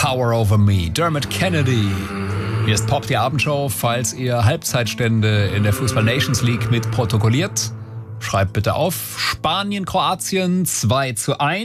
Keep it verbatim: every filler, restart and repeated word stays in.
Power Over Me, Dermot Kennedy. Hier ist Pop, die Abendshow. Falls ihr Halbzeitstände in der Fußball Nations League mit protokolliert, schreibt bitte auf Spanien, Kroatien zwei zu eins.